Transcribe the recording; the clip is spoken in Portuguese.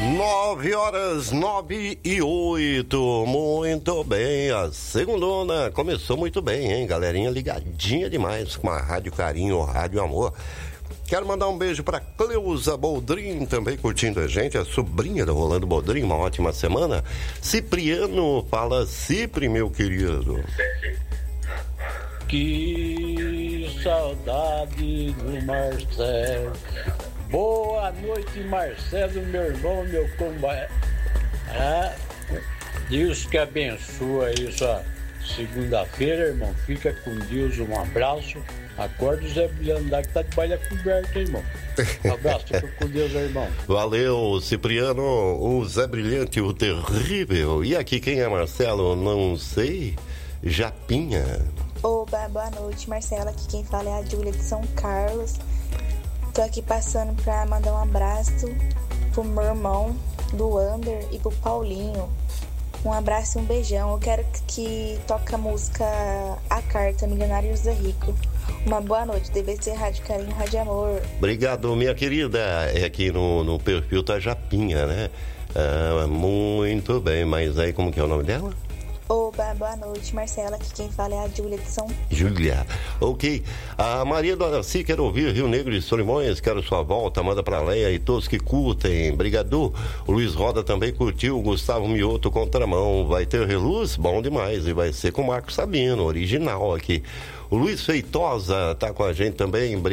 9h09. Muito bem, a segundona começou muito bem, hein? Galerinha ligadinha demais com a Rádio Carinho, Rádio Amor. Quero mandar um beijo pra Cleusa Boldrin, também curtindo a gente, a sobrinha do Rolando Boldrin, uma ótima semana. Cipriano, fala Cipri, meu querido. Que saudade do Marcelo. Boa noite, Marcelo, meu irmão, meu companheiro. Deus que abençoe aí sua segunda-feira, irmão. Fica com Deus, um abraço. Acorda o Zé Brilhante que tá debaixo da coberta, irmão. Um abraço, fica com Deus, irmão. Valeu, Cipriano, o Zé Brilhante, o terrível. E aqui quem é Marcelo? Não sei. Japinha. Oba, boa noite, Marcelo. Aqui quem fala é a Júlia de São Carlos. Tô aqui passando pra mandar um abraço pro meu irmão, do Ander, e pro Paulinho. Um abraço e um beijão. Eu quero que toque a música A Carta, Milionário José Rico. Uma boa noite, DBC Rádio Carinho, Rádio Amor. Obrigado, minha querida. É aqui no perfil tá Japinha, né? Muito bem, mas aí como que é o nome dela? Oba, boa noite, Marcela. Aqui quem fala é a Júlia de São... Júlia, ok. A Maria do Araci, quero ouvir Rio Negro de Solimões, quero sua volta, manda pra Leia e todos que curtem. Brigadu, o Luiz Roda também curtiu, Gustavo Mioto, Contramão, vai ter reluz? Bom demais, e vai ser com o Marco Sabino, original aqui. O Luiz Feitosa tá com a gente também,